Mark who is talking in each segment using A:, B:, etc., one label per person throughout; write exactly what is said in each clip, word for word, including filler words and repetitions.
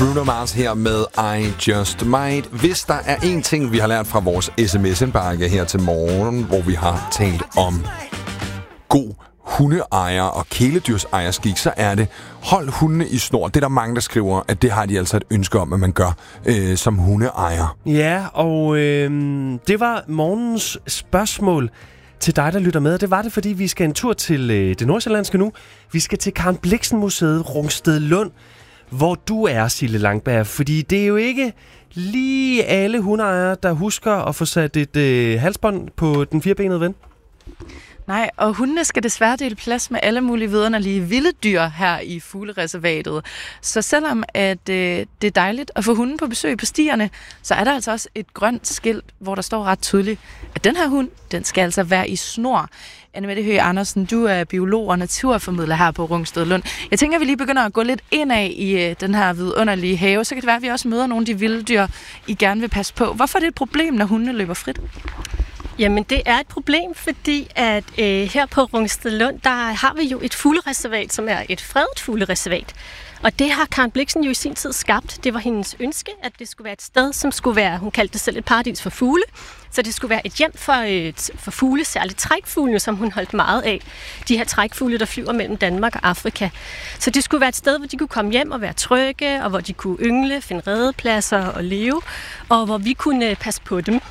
A: Bruno Mars her med I Just Might. Hvis der er en ting, vi har lært fra vores sms-indbakke her til morgen, hvor vi har talt om god hundeejer og kæledyrsejerskik, så er det hold hundene i snor. Det er der mange, der skriver, at det har de altså et ønske om, at man gør øh, som hundeejer.
B: Ja, og øh, det var morgens spørgsmål til dig, der lytter med. Det var det, fordi vi skal en tur til øh, det nordsjællandske nu. Vi skal til Karen Blixen Museet, Rungstedlund, hvor du er, Sille Langberg. Fordi det er jo ikke lige alle hundeejere, der husker at få sat et øh, halsbånd på den firebenede ven.
C: Nej, og hundene skal desværre dele plads med alle mulige vidunderlige vilde dyr her i fuglereservatet. Så selvom at, øh, det er dejligt at få hunden på besøg på stierne, så er der altså også et grønt skilt, hvor der står ret tydeligt, at den her hund, den skal altså være i snor. Anne-Mette Høgh Andersen, du er biolog og naturformidler her på Rungstedlund. Jeg tænker, at vi lige begynder at gå lidt indad i øh, den her vidunderlige have. Så kan det være, at vi også møder nogle af de vilde dyr, I gerne vil passe på. Hvorfor er det et problem, når hundene løber frit?
D: Jamen, det er et problem, fordi at øh, her på Rungstedlund, der har vi jo et fuglereservat, som er et fredet fuglereservat. Og det har Karen Blixen jo i sin tid skabt. Det var hendes ønske, at det skulle være et sted, som skulle være, hun kaldte det selv et paradis for fugle. Så det skulle være et hjem for, øh, for fugle, særligt trækfuglene, som hun holdt meget af. De her trækfugle, der flyver mellem Danmark og Afrika. Så det skulle være et sted, hvor de kunne komme hjem og være trygge, og hvor de kunne yngle, finde redepladser og leve, og hvor vi kunne passe på dem.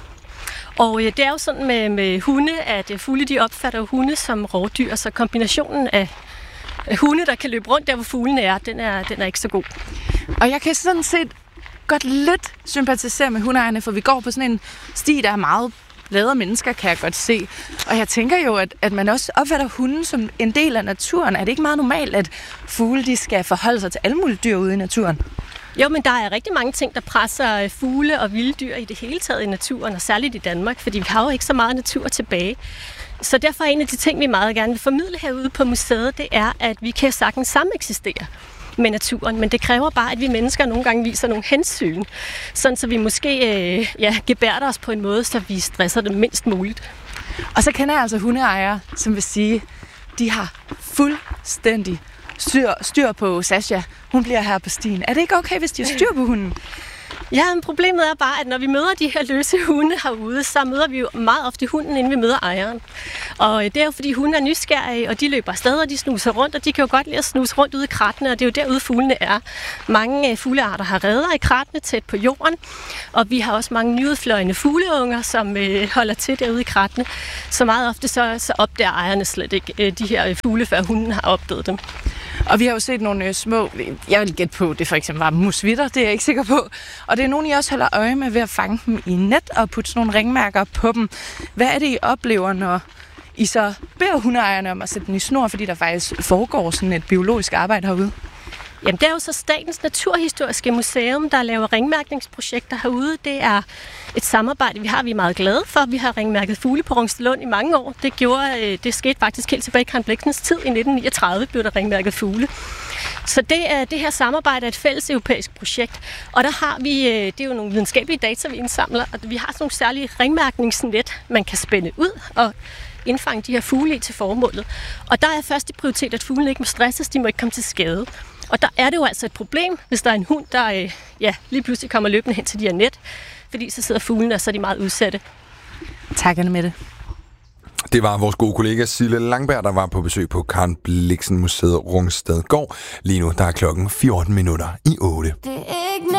D: Og det er jo sådan med, med hunde, at fugle de opfatter hunde som rovdyr, så kombinationen af hunde, der kan løbe rundt der, hvor fuglene er, den er, den er ikke så god.
C: Og jeg kan sådan set godt lidt sympatisere med hundeejerne, for vi går på sådan en sti, der er meget lavet af mennesker, kan jeg godt se. Og jeg tænker jo, at, at man også opfatter hunden som en del af naturen. Er det ikke meget normalt, at fugle de skal forholde sig til alle mulige dyr ude i naturen?
D: Jo, men der er rigtig mange ting, der presser fugle og vilde dyr i det hele taget i naturen, og særligt i Danmark, fordi vi har jo ikke så meget natur tilbage. Så derfor er en af de ting, vi meget gerne vil formidle herude på museet, det er, at vi kan sagtens sameksistere med naturen, men det kræver bare, at vi mennesker nogle gange viser nogle hensyn, sådan så vi måske øh, ja, gebærder os på en måde, så vi stresser det mindst muligt.
C: Og så kender jeg altså hundeejere, som vil sige, de har fuldstændig styr, styr på Sasha. Hun bliver her på stien. Er det ikke okay, hvis de har styr på hunden?
D: Ja, men problemet er bare, at når vi møder de her løse hunde herude, så møder vi jo meget ofte hunden, inden vi møder ejeren. Og det er jo, fordi hunde er nysgerrige, og de løber afsted, og de snuser rundt, og de kan jo godt lide at snuse rundt ude i krattene, og det er jo derude fuglene er. Mange fuglearter har reder i krattene tæt på jorden, og vi har også mange nyudfløjende fugleunger, som øh, holder til derude i krattene. Så meget ofte så, så opdager ejerne slet ikke øh, de her fugle, før hunden har opdaget dem.
C: Og vi har jo set nogle øh, små, jeg vil gætte på, det for eksempel var musvitter, det er jeg ikke sikker på. Og det er nogle, I også holder øje med ved at fange dem i net og putte sådan nogle ringmærker på dem. Hvad er det, I oplever, når I så beder hundeejerne om at sætte dem i snor, fordi der faktisk foregår sådan et biologisk arbejde herude?
D: Jamen, det er jo så Statens Naturhistoriske Museum, der laver ringmærkningsprojekter herude. Det er et samarbejde, vi har, vi er meget glade for. Vi har ringmærket fugle på Rungstedlund i mange år. Det gjorde, det skete faktisk helt tilbage i Karen Blixens tid. I nitten niogtredive blev der ringmærket fugle. Så det, er, det her samarbejde er et fælles europæisk projekt. Og der har vi, det er jo nogle videnskabelige data, vi indsamler, og vi har sådan nogle særlige ringmærkningsnet, man kan spænde ud og indfange de her fugle i til formålet. Og der er første prioritet, at fuglene ikke må stresses, de må ikke komme til skade. Og der er det jo altså et problem, hvis der er en hund, der ja, lige pludselig kommer løbende hen til de her net, fordi så sidder fuglene, og så er de meget udsatte.
C: Tak, Anne-Mette.
A: Det var vores gode kollega Sille Langberg, der var på besøg på Karen Blixen Museet Rungstedgård. Lige nu der er klokken fjorten minutter i otte.